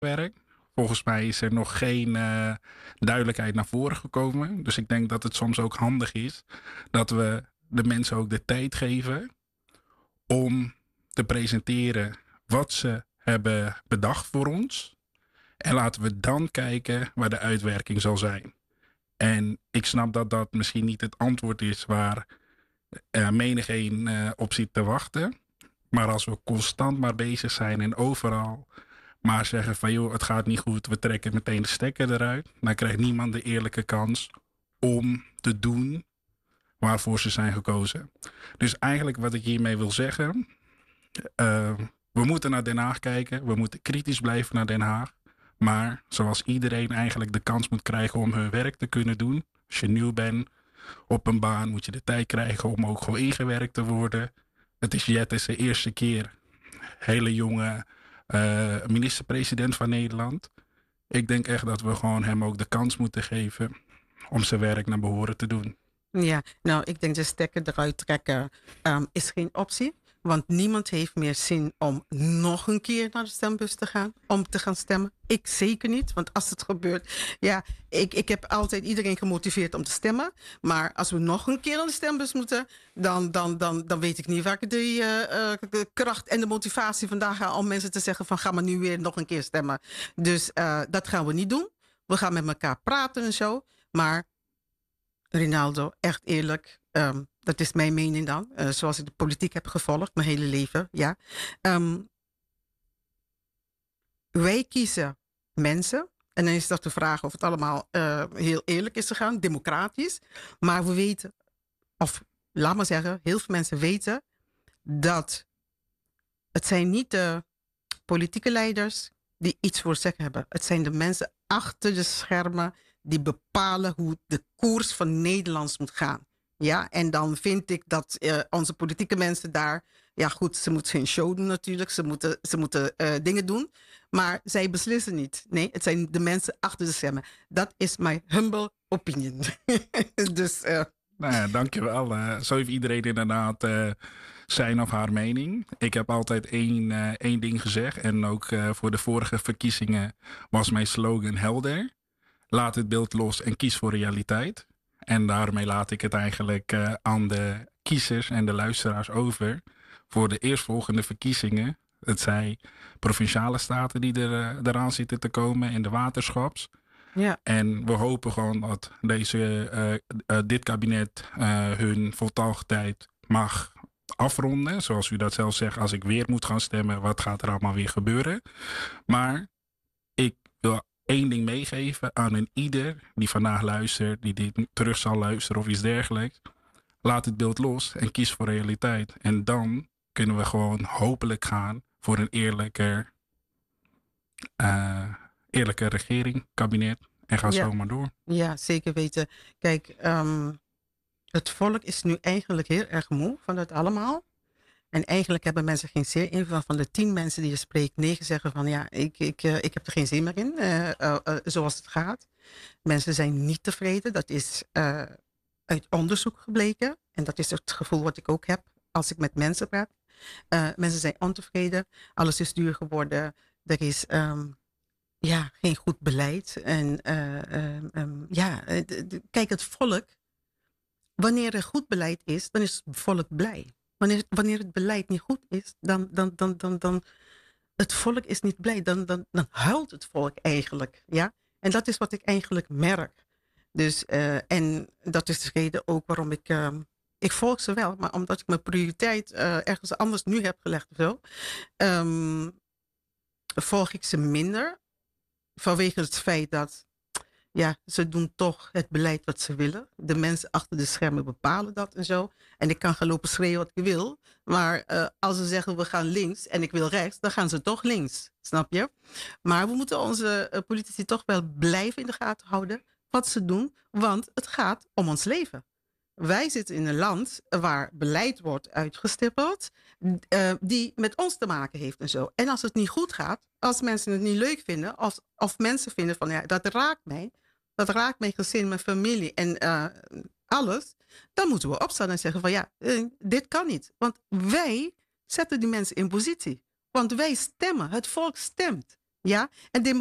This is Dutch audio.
werk. Volgens mij is er nog geen duidelijkheid naar voren gekomen. Dus ik denk dat het soms ook handig is dat we de mensen ook de tijd geven om te presenteren wat ze hebben bedacht voor ons. En laten we dan kijken waar de uitwerking zal zijn. En ik snap dat dat misschien niet het antwoord is waar menigeen op zit te wachten. Maar als we constant maar bezig zijn en overal maar zeggen van joh, het gaat niet goed, we trekken meteen de stekker eruit. Dan krijgt niemand de eerlijke kans om te doen waarvoor ze zijn gekozen. Dus eigenlijk wat ik hiermee wil zeggen, we moeten naar Den Haag kijken. We moeten kritisch blijven naar Den Haag. Maar zoals iedereen eigenlijk de kans moet krijgen om hun werk te kunnen doen. Als je nieuw bent op een baan, moet je de tijd krijgen om ook gewoon ingewerkt te worden. Het is Jette zijn eerste keer. Hele jonge minister-president van Nederland. Ik denk echt dat we gewoon hem ook de kans moeten geven om zijn werk naar behoren te doen. Ja, nou, ik denk de stekker eruit trekken is geen optie. Want niemand heeft meer zin om nog een keer naar de stembus te gaan. Om te gaan stemmen. Ik zeker niet. Want als het gebeurt. Ja, ik heb altijd iedereen gemotiveerd om te stemmen. Maar als we nog een keer naar de stembus moeten. Dan weet ik niet waar ik de kracht en de motivatie vandaag ga. Om mensen te zeggen van ga maar nu weer nog een keer stemmen. Dus dat gaan we niet doen. We gaan met elkaar praten en zo. Maar Rinaldo, echt eerlijk. Dat is mijn mening dan. Zoals ik de politiek heb gevolgd mijn hele leven. Ja. Wij kiezen mensen. En dan is dat de vraag of het allemaal heel eerlijk is gegaan. Democratisch. Maar we weten, of laat maar zeggen, heel veel mensen weten dat het zijn niet de politieke leiders die iets voor zeggen hebben. Het zijn de mensen achter de schermen die bepalen hoe de koers van Nederlands moet gaan. Ja, en dan vind ik dat onze politieke mensen daar. Ja, goed, ze moeten geen show doen natuurlijk. Ze moeten dingen doen. Maar zij beslissen niet. Nee, het zijn de mensen achter de schermen. Dat is my humble opinion. Dus. Nou ja, dankjewel. Zo heeft iedereen inderdaad zijn of haar mening. Ik heb altijd één ding gezegd. En ook voor de vorige verkiezingen was mijn slogan helder. Laat het beeld los en kies voor realiteit. En daarmee laat ik het eigenlijk aan de kiezers en de luisteraars over. Voor de eerstvolgende verkiezingen. Het zijn provinciale staten die eraan zitten te komen en de waterschaps. Ja. En we hopen gewoon dat dit kabinet hun voltalligheid mag afronden. Zoals u dat zelf zegt, als ik weer moet gaan stemmen, wat gaat er allemaal weer gebeuren? Maar ik wil één ding meegeven aan een ieder die vandaag luistert, die dit terug zal luisteren of iets dergelijks. Laat het beeld los en kies voor realiteit. En dan kunnen we gewoon hopelijk gaan voor een eerlijke regering, kabinet. En ga zo maar door. Ja, zeker weten. Kijk, het volk is nu eigenlijk heel erg moe van het allemaal. En eigenlijk hebben mensen geen zin in. Van de 10 mensen die je spreekt, 9 zeggen van ja, ik heb er geen zin meer in. Zoals het gaat. Mensen zijn niet tevreden. Dat is uit onderzoek gebleken. En dat is het gevoel wat ik ook heb als ik met mensen praat. Mensen zijn ontevreden. Alles is duur geworden. Er is geen goed beleid. En kijk, het volk. Wanneer er goed beleid is, dan is het volk blij. Wanneer het beleid niet goed is, dan het volk is niet blij. Dan huilt het volk eigenlijk. Ja? En dat is wat ik eigenlijk merk. Dus, en dat is de reden ook waarom ik volg ze wel. Maar omdat ik mijn prioriteit ergens anders nu heb gelegd of zo, volg ik ze minder. Vanwege het feit dat ze doen toch het beleid wat ze willen. De mensen achter de schermen bepalen dat en zo. En ik kan gaan lopen schreeuwen wat ik wil. Maar als ze zeggen we gaan links en ik wil rechts, dan gaan ze toch links. Snap je? Maar we moeten onze politici toch wel blijven in de gaten houden wat ze doen. Want het gaat om ons leven. Wij zitten in een land waar beleid wordt uitgestippeld die met ons te maken heeft en zo. En als het niet goed gaat, als mensen het niet leuk vinden, of mensen vinden van ja, dat raakt mijn gezin, mijn familie en alles, dan moeten we opstaan en zeggen van ja, dit kan niet. Want wij zetten die mensen in positie. Want wij stemmen, het volk stemt. Ja, en